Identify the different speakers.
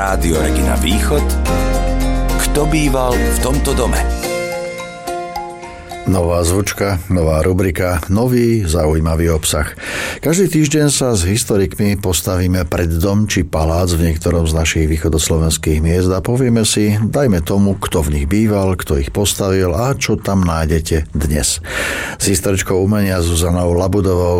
Speaker 1: Rádio Regina Východ. Kto býval v tomto dome?
Speaker 2: Nová zvučka, nová rubrika, nový zaujímavý obsah. Každý týždeň sa s historikmi postavíme pred dom či palác v niektorom z našich východoslovenských miest a povieme si, dajme tomu, kto v nich býval, kto ich postavil a čo tam nájdete dnes. S historičkou umenia Zuzanou Labudovou